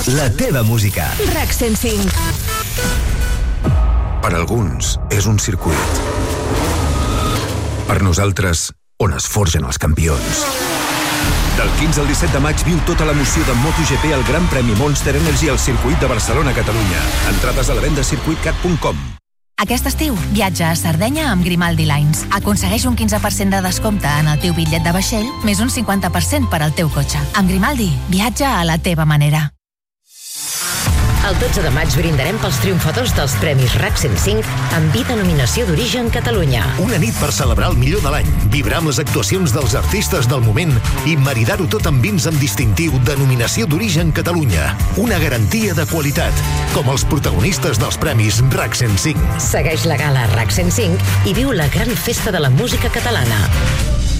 La teva música. RAC 105. Per alguns és un circuit. Per nosaltres, on es forgen els campions. Del 15 al 17 de maig viu tota l'emoció de MotoGP al Gran Premi Monster Energy al circuit de Barcelona, Catalunya. Entrades a la venda a circuitcat.com. Aquest estiu, viatja a Sardenya amb Grimaldi Lines. Aconsegueix un 15% de descompte en el teu bitllet de vaixell, més un 50% per al teu cotxe. Amb Grimaldi, viatja a la teva manera. El 12 de maig brindarem pels triomfadors dels Premis RAC 105 amb vi denominació d'origen Catalunya. Una nit per celebrar el millor de l'any, vibrar amb les actuacions dels artistes del moment i maridar-ho tot amb vins amb distintiu denominació d'origen Catalunya. Una garantia de qualitat, com els protagonistes dels Premis RAC 105. Segueix la gala RAC 105 i viu la gran festa de la música catalana.